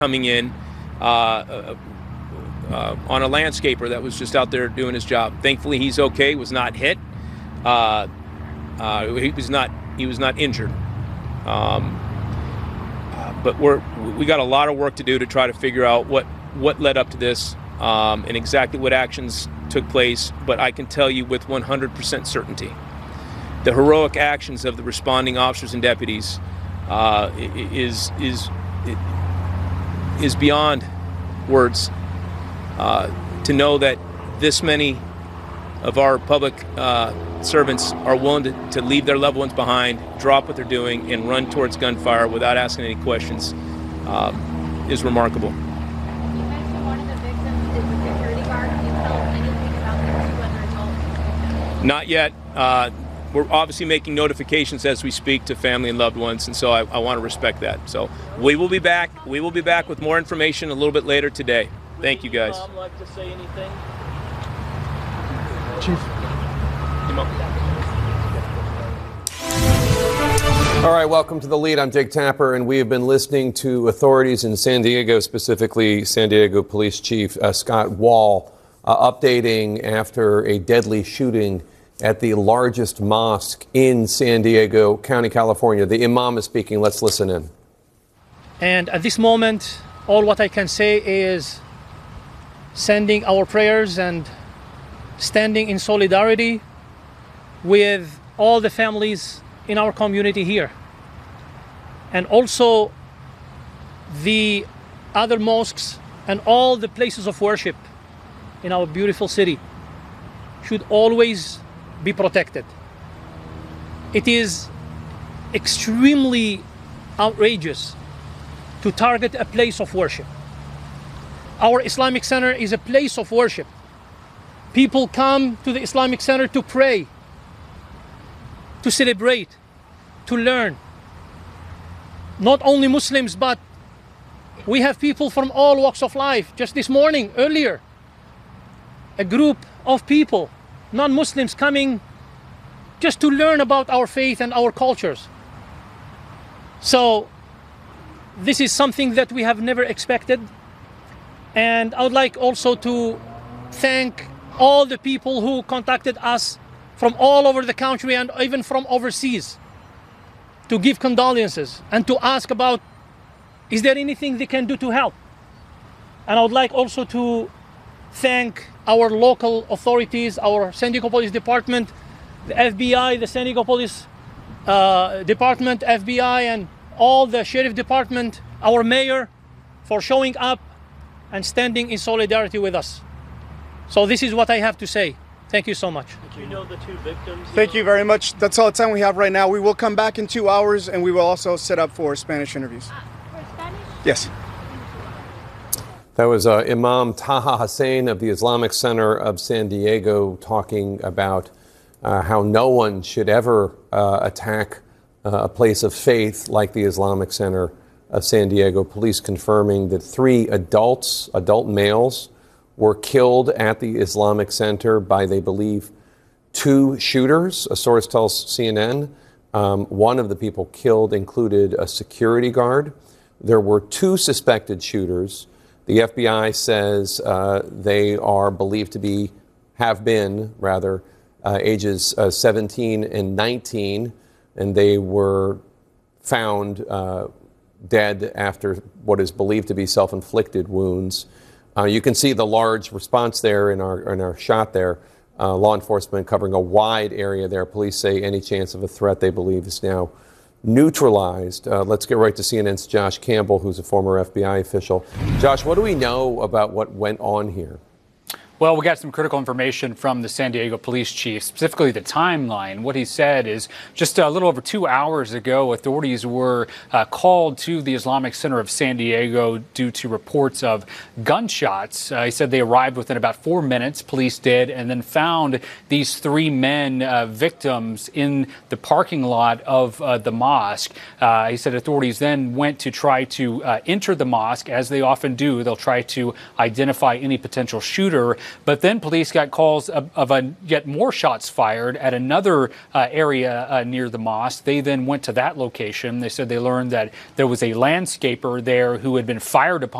coming in on a landscaper that was just out there doing his job. Thankfully, he's okay. Was not hit. He was not injured. But we got a lot of work to do to try to figure out what led up to this and exactly what actions took place. But I can tell you with 100% certainty, the heroic actions of the responding officers and deputies is beyond words. To know that this many of our public servants are willing to leave their loved ones behind, drop what they're doing, and run towards gunfire without asking any questions is remarkable. You mentioned one of the victims is a security guard. Can you tell us anything about the 2 other adults? Not yet. We're obviously making notifications as we speak to family and loved ones, and so I want to respect that. So we will be back. We will be back with more information a little bit later today. Thank you, guys. Would like to say anything? Chief. All right, welcome to The Lead. I'm Jake Tapper, and we have been listening to authorities in San Diego, specifically San Diego Police Chief Scott Wall, updating after a deadly shooting at the largest mosque in San Diego County, California. The imam is speaking. Let's listen in. And at this moment, all what I can say is sending our prayers and standing in solidarity with all the families in our community here. And also the other mosques and all the places of worship in our beautiful city should always be protected. It is extremely outrageous to target a place of worship. Our Islamic Center is a place of worship. People come to the Islamic Center to pray, to celebrate, to learn. Not only Muslims, but we have people from all walks of life. Just this morning, earlier, a group of people, non-Muslims, coming just to learn about our faith and our cultures. So this is something that we have never expected. And I would like also to thank all the people who contacted us from all over the country and even from overseas to give condolences and to ask about, is there anything they can do to help? And I would like also to thank our local authorities, our San Diego Police Department, the FBI, the San Diego Police Department, FBI, and all the Sheriff Department, our mayor, for showing up and standing in solidarity with us. So this is what I have to say. Thank you so much. Do you know the 2 victims? Thank you very much. That's all the time we have right now. We will come back in 2 hours, and we will also set up for Spanish interviews. For Spanish? Yes. That was Imam Taha Hussein of the Islamic Center of San Diego talking about how no one should ever attack a place of faith like the Islamic Center of San Diego. Police confirming that 3 adult males, were killed at the Islamic Center by, they believe, 2 shooters. A source tells CNN one of the people killed included a security guard. There were 2 suspected shooters. The FBI says they are believed to have been ages 17 and 19, and they were found dead after what is believed to be self-inflicted wounds. You can see the large response there in our shot there. Law enforcement covering a wide area there. Police say any chance of a threat they believe is now neutralized. Let's get right to CNN's Josh Campbell, who's a former FBI official. Josh, what do we know about what went on here? Well, we got some critical information from the San Diego police chief, specifically the timeline. What he said is just a little over 2 hours ago, authorities were called to the Islamic Center of San Diego due to reports of gunshots. He said they arrived within about 4 minutes, police did, and then found these 3 men victims in the parking lot of the mosque. He said authorities then went to try to enter the mosque, as they often do. They'll try to identify any potential shooter. But then police got calls of yet more shots fired at another area near the mosque. They then went to that location. They said they learned that there was a landscaper there who had been fired upon